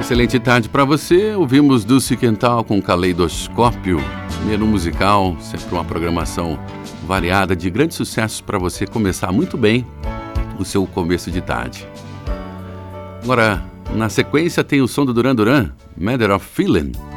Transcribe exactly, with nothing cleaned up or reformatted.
Excelente tarde para você. Ouvimos Dulce Quental com Caleidoscópio, menu musical, sempre uma programação variada de grandes sucessos para você começar muito bem o seu começo de tarde. Agora, na sequência tem o som do Duran Duran, Matter of Feeling.